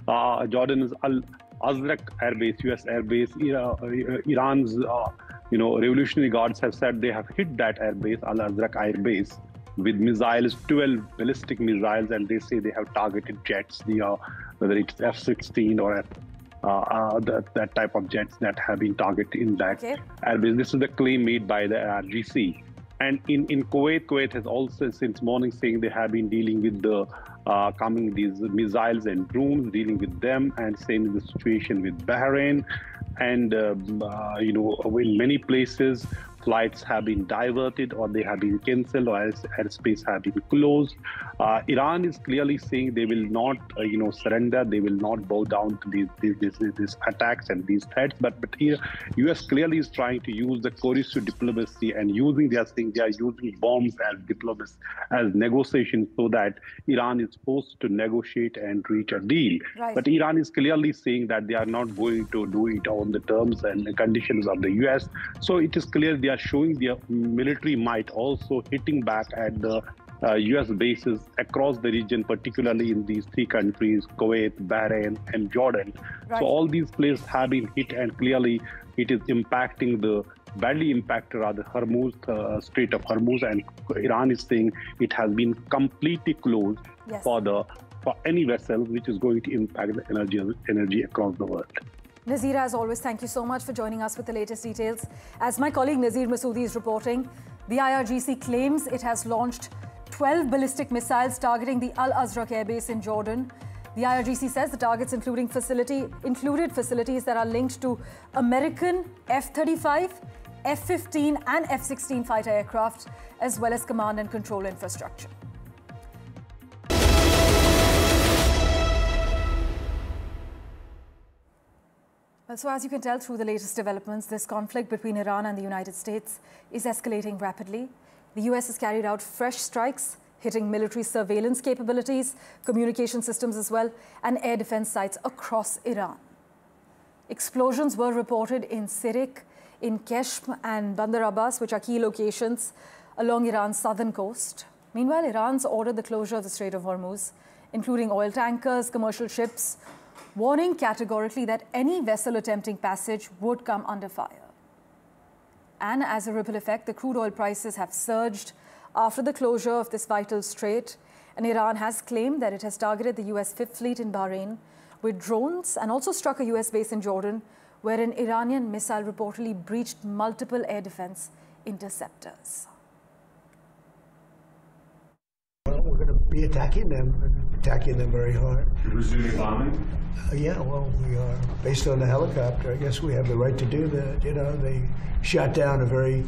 Jordan is Al Azraq airbase, US airbase. Iran's Revolutionary Guards have said they have hit that airbase, Al Azraq airbase, with missiles, 12 ballistic missiles, and they say they have targeted jets, whether it's F-16 or that type of jets that have been targeted in that airbase. This is the claim made by the IRGC. And in Kuwait, Kuwait has also since morning saying they have been dealing with the these missiles and drones, dealing with them, and same is the situation with Bahrain. And in many places, flights have been diverted or they have been cancelled or airspace have been closed. Iran is clearly saying they will not, surrender. They will not bow down to these attacks and these threats. But here, U.S. clearly is trying to use the coercive diplomacy and using they are using bombs as diplomacy, as negotiation, so that Iran is forced to negotiate and reach a deal. Right. But Iran is clearly saying that they are not going to do it on the terms and the conditions of the U.S. So it is clear they are showing their military might, also hitting back at the U.S. bases across the region, particularly in these three countries, Kuwait, Bahrain, and Jordan. Right. So all these places have been hit, and clearly it is impacting badly impacted Hormuz, Strait of Hormuz, and Iran is saying it has been completely closed for any vessel which is going to impact the energy across the world. Nazir, as always, thank you so much for joining us with the latest details. As my colleague Nazir Masoodi is reporting, the IRGC claims it has launched 12 ballistic missiles targeting the Al Azraq airbase in Jordan. The IRGC says the targets included facilities that are linked to American F-35, F-15 and F-16 fighter aircraft, as well as command and control infrastructure. Well, so as you can tell through the latest developments, this conflict between Iran and the United States is escalating rapidly. The US has carried out fresh strikes, hitting military surveillance capabilities, communication systems as well, and air defense sites across Iran. Explosions were reported in Sirik, in Keshm and Bandar Abbas, which are key locations along Iran's southern coast. Meanwhile, Iran's ordered the closure of the Strait of Hormuz, including oil tankers, commercial ships, warning categorically that any vessel attempting passage would come under fire. And as a ripple effect, the crude oil prices have surged after the closure of this vital strait. And Iran has claimed that it has targeted the US Fifth Fleet in Bahrain with drones and also struck a US base in Jordan, where an Iranian missile reportedly breached multiple air defense interceptors. Well, we're going to be attacking them very hard. You're resuming bombing? Yeah, well, we are. Based on the helicopter, I guess we have the right to do that. They shot down a very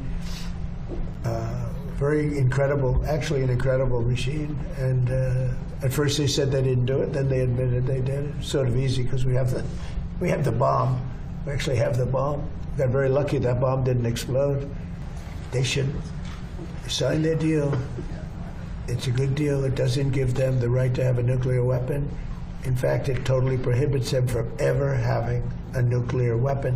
incredible, actually an incredible machine. And at first they said they didn't do it, then they admitted they did. It's sort of easy because we have the bomb. We actually have the bomb. We got very lucky that bomb didn't explode. They should sign their deal. It's a good deal. It doesn't give them the right to have a nuclear weapon. In fact, it totally prohibits them from ever having a nuclear weapon.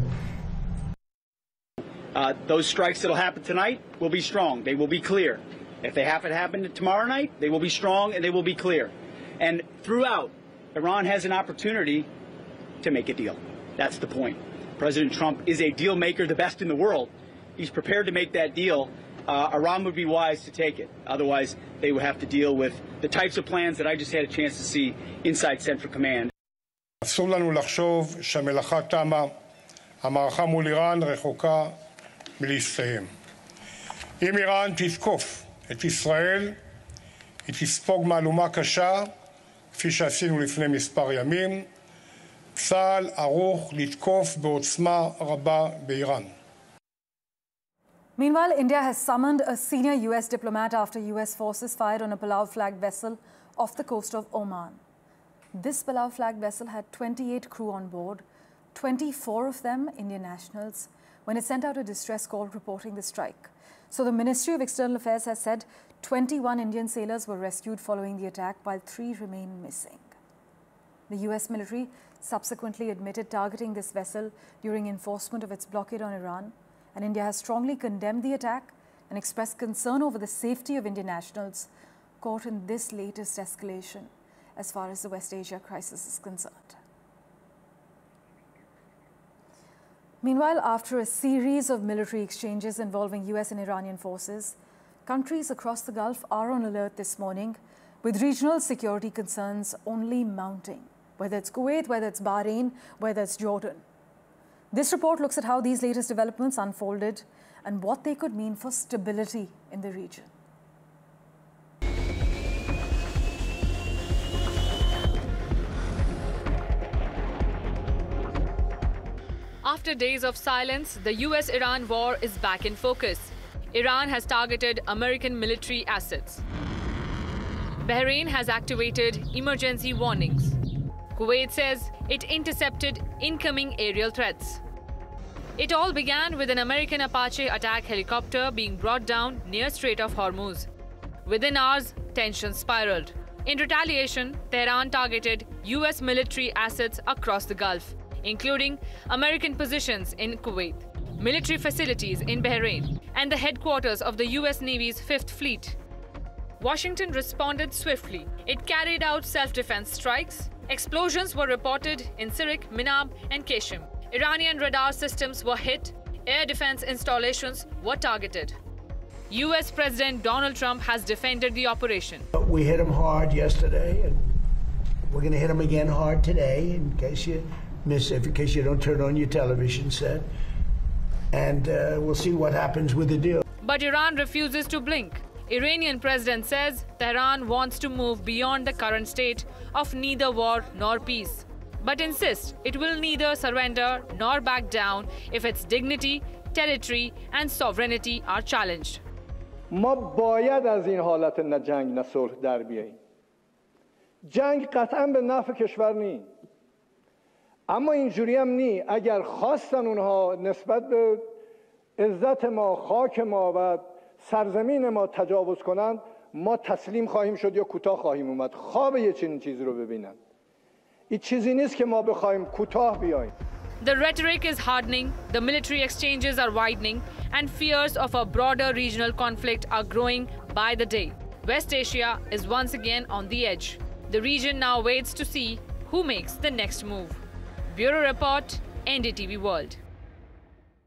Those strikes that will happen tonight will be strong. They will be clear. If they happen to happen tomorrow night, they will be strong and they will be clear. And throughout, Iran has an opportunity to make a deal. That's the point. President Trump is a deal maker, the best in the world. He's prepared to make that deal. Iran would be wise to take it. Otherwise, they would have to deal with the types of plans that I just had a chance to see inside Central Command. אסור לנו לחשוב שהמלאכה תמה. המערכה מול איראן רחוקה מלהסתיים. אם איראן תתקוף את ישראל, היא תספוג מהלומה קשה, כפי שעשינו לפני מספר ימים. צה"ל ערוך לתקוף בעוצמה רבה באיראן. Meanwhile, India has summoned a senior US diplomat after US forces fired on a Palau-flagged vessel off the coast of Oman. This Palau-flagged vessel had 28 crew on board, 24 of them Indian nationals, when it sent out a distress call reporting the strike. So the Ministry of External Affairs has said 21 Indian sailors were rescued following the attack, while 3 remain missing. The US military subsequently admitted targeting this vessel during enforcement of its blockade on Iran, and India has strongly condemned the attack and expressed concern over the safety of Indian nationals caught in this latest escalation as far as the West Asia crisis is concerned. Meanwhile, after a series of military exchanges involving US and Iranian forces, countries across the Gulf are on alert this morning, with regional security concerns only mounting, whether it's Kuwait, whether it's Bahrain, whether it's Jordan. This report looks at how these latest developments unfolded and what they could mean for stability in the region. After days of silence, the US-Iran war is back in focus. Iran has targeted American military assets. Bahrain has activated emergency warnings. Kuwait says it intercepted incoming aerial threats. It all began with an American Apache attack helicopter being brought down near Strait of Hormuz. Within hours, tensions spiraled. In retaliation, Tehran targeted US military assets across the Gulf, including American positions in Kuwait, military facilities in Bahrain, and the headquarters of the US Navy's 5th Fleet. Washington responded swiftly. It carried out self-defense strikes. Explosions were reported in Sirik, Minab, and Qeshm. Iranian radar systems were hit. Air defense installations were targeted. US President Donald Trump has defended the operation. We hit them hard yesterday, and we're going to hit them again hard today, in case you miss it, in case you don't turn on your television set. And we'll see what happens with the deal. But Iran refuses to blink. Iranian president says Tehran wants to move beyond the current state of neither war nor peace, but insists it will neither surrender nor back down if its dignity, territory and sovereignty are challenged. ما باید از این حالت نه جنگ نه صلح در بیاییم. جنگ قطعا به نفع کشور نی. اما اینجوری هم نی. اگر خواستن اونها نسبت به عزت ما، خاک ما و سرزمین ما تجاوز کنند، ما تسلیم خواهیم شد یا کوتاه خواهیم اومد. خواب یه چنین چیزی رو ببینن. این چیزی نیست که ما بخوایم کوتاه بیاییم. The rhetoric is hardening, the military exchanges are widening, and fears of a broader regional conflict are growing by the day. West Asia is once again on the edge. The region now waits to see who makes the next move. Bureau Report, NDTV World.